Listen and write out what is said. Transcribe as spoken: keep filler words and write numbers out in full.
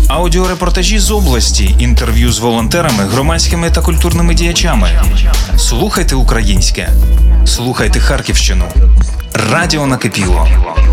Аудіорепортажі з області, інтерв'ю з волонтерами, громадськими та культурними діячами. Слухайте українське. Слухайте Харківщину. Радіо накипіло.